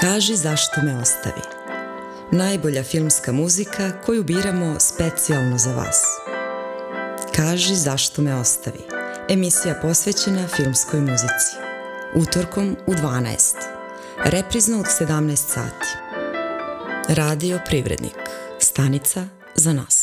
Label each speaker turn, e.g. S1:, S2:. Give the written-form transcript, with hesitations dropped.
S1: Kaži zašto me ostavi. Najbolja filmska muzika koju biramo specijalno za vas. Kaži zašto me ostavi. Emisija posvećena filmskoj muzici. Utorkom u 12. Reprizno od 17 sati. Radio Privrednik. Stanica za nas.